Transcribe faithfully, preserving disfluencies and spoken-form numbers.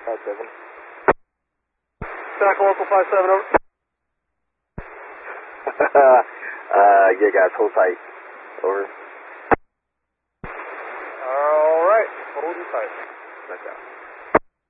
five seven. Tackle local five seven, over. uh, yeah, guys, hold tight. Over. Alright, hold tight. Nice out.